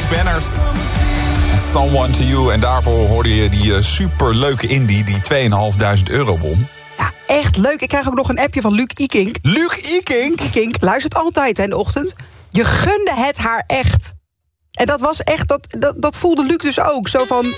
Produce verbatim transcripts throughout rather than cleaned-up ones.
Banners. Someone to You. En daarvoor hoorde je die uh, superleuke indie die tweeduizend euro won. Ja, echt leuk. Ik krijg ook nog een appje van Luc Ikink. Luc Ikink? Ikink luistert altijd hè, in de ochtend. Je gunde het haar echt. En dat was echt, dat, dat, dat voelde Luc dus ook. Zo van...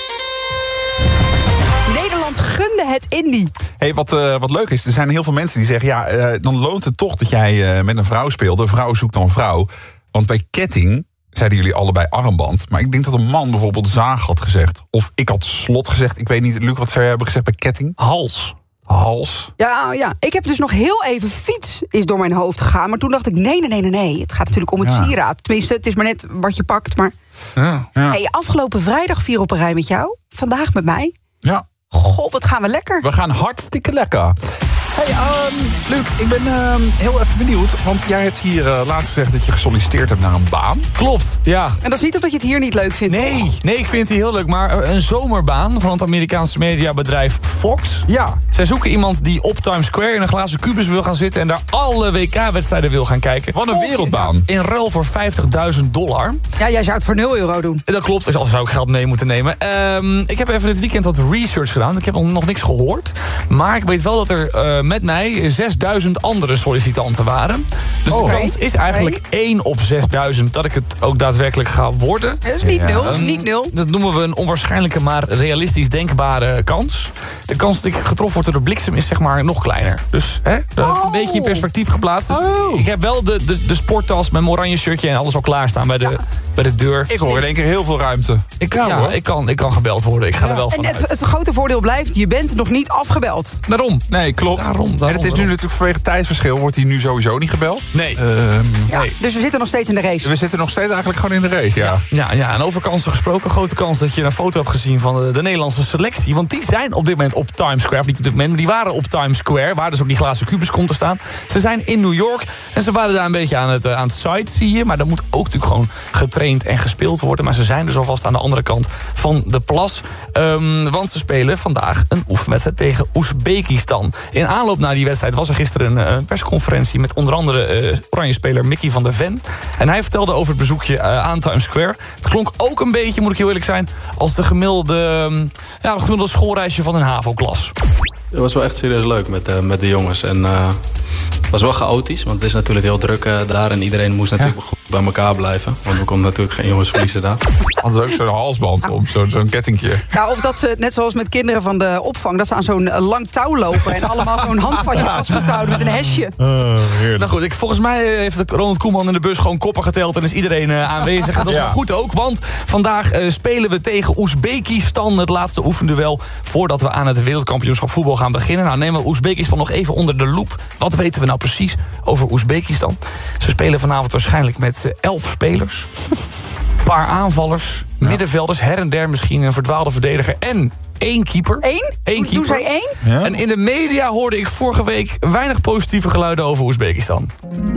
Nederland gunde het indie. Hey, wat, uh, wat leuk is, er zijn heel veel mensen die zeggen... ja, uh, dan loont het toch dat jij uh, met een vrouw speelde. Een vrouw zoekt dan een vrouw. Want bij ketting zeiden jullie allebei armband. Maar ik denk dat een man bijvoorbeeld zaag had gezegd. Of ik had slot gezegd. Ik weet niet, Luc, wat zou jij hebben gezegd bij ketting? Hals. Hals. Ja, ja, ik heb dus nog heel even fiets is door mijn hoofd gegaan. Maar toen dacht ik, nee, nee, nee, nee, nee. Het gaat natuurlijk om het ja. sieraad. Tenminste, het is maar net wat je pakt. Maar Ja. Ja. hey, afgelopen vrijdag vier op een rij met jou. Vandaag met mij. Ja. Goh, wat gaan we lekker. We gaan hartstikke lekker. Hey, um, Luc, ik ben um, heel even benieuwd. Want jij hebt hier uh, laatst gezegd dat je gesolliciteerd hebt naar een baan. Klopt, ja. En dat is niet omdat je het hier niet leuk vindt. Nee, nee, ik vind het heel leuk. Maar een zomerbaan van het Amerikaanse mediabedrijf Fox. Ja. Zij zoeken iemand die op Times Square in een glazen kubus wil gaan zitten... en daar alle W K-wedstrijden wil gaan kijken. Wat een wereldbaan. In ruil voor vijftigduizend dollar. Ja, jij zou het voor nul euro doen. Dat klopt, dus anders zou ik geld mee moeten nemen. Um, ik heb even dit weekend wat research gedaan. Ik heb nog niks gehoord. Maar ik weet wel dat er uh, met mij zesduizend andere sollicitanten waren. Dus oh. de kans is eigenlijk één op zesduizend dat ik het ook daadwerkelijk ga worden. Dat is niet Ja. nul, Um, niet nul. Dat noemen we een onwaarschijnlijke, maar realistisch denkbare kans. De kans dat ik getroffen word door de bliksem is zeg maar nog kleiner. Dus hè, dat heeft Oh. een beetje in perspectief geplaatst. Dus Oh. ik heb wel de, de, de sporttas met mijn oranje shirtje en alles al klaarstaan bij de, ja. bij de deur. Ik hoor in één keer heel veel ruimte. Ik, Ja, ja, hoor. ik, kan, ik kan gebeld worden. Ik ga Ja. er wel En van het, uit. het grote voordeel blijft, je bent nog niet afgebeld. Daarom. Nee, klopt. Daarom, daarom, en het is nu daarom. natuurlijk vanwege tijdsverschil... wordt hij nu sowieso niet gebeld. Nee. Ehm, Ja, Nee. dus we zitten nog steeds in de race. we zitten nog steeds eigenlijk gewoon in de race, ja. Ja, ja, en over kansen gesproken. Grote kans dat je een foto hebt gezien van de, de Nederlandse selectie. Want die zijn op dit moment op Times Square. Of niet op dit moment, maar die waren op Times Square. Waar dus ook die glazen kubus komt te staan. Ze zijn in New York. En ze waren daar een beetje aan het, uh, aan het sightseeën. Maar dat moet ook natuurlijk gewoon getraind en gespeeld worden. Maar ze zijn dus alvast aan de andere kant van de plas. Um, want ze spelen vandaag een oefenwedstrijd tegen Oezbekistan. In aanloop naar die wedstrijd was er gisteren een uh, persconferentie... met onder andere uh, oranje-speler Mickey van der Ven. En hij vertelde over het bezoekje uh, aan Times Square. Het klonk ook een beetje, moet ik heel eerlijk zijn... als de gemiddelde, um, ja, het gemiddelde schoolreisje van een HAVO-klas. Het was wel echt serieus leuk met, uh, met de jongens. En uh, het was wel chaotisch, want het is natuurlijk heel druk uh, daar. En iedereen moest natuurlijk ja. goed bij elkaar blijven. Want we konden natuurlijk geen jongens verliezen daar. Hadden ze ook zo'n halsband om, zo, zo'n kettingje. Nou, of dat ze, net zoals met kinderen van de opvang... dat ze aan zo'n uh, lang touw lopen... en allemaal zo'n handvatje vast moeten houden met een hesje. Uh, nou goed, ik, volgens mij heeft Ronald Koeman in de bus gewoon koppen geteld... en is iedereen uh, aanwezig. En dat is ja. maar goed ook, want vandaag uh, spelen we tegen Oezbekistan... het laatste oefenduel voordat we aan het wereldkampioenschap voetbal gaan beginnen. Nou, nemen we Oezbekistan nog even onder de loep. Wat weten we nou precies over Oezbekistan? Ze spelen vanavond waarschijnlijk met uh, elf spelers. Een paar aanvallers, ja. middenvelders, her en der misschien een verdwaalde verdediger... en één keeper. Eén? Eén keeper. Doen zij één? Ja. En in de media hoorde ik vorige week weinig positieve geluiden over Oezbekistan.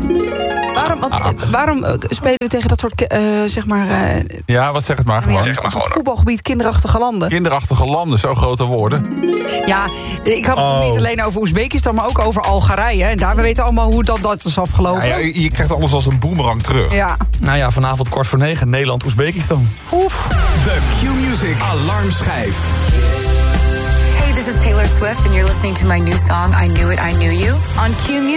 Waarom, want, ah. waarom uh, spelen we tegen dat soort, uh, zeg maar... Uh, ja, wat zeg het maar gewoon. Ja, zeg maar gewoon. Het voetbalgebied kinderachtige landen. Kinderachtige landen, zo grote woorden. Ja, ik had het oh. niet alleen over Oezbekistan, maar ook over Algerije. En daar we weten allemaal hoe dat, dat is afgelopen. Ja, ja, je krijgt alles als een boemerang terug. Ja. Nou ja, vanavond kwart voor negen, Nederland-Oezbekistan. Oef. De Q-Music alarmschijf. Hey, this is Taylor Swift and you're listening to my new song, I Knew It, I Knew You, on Q Music.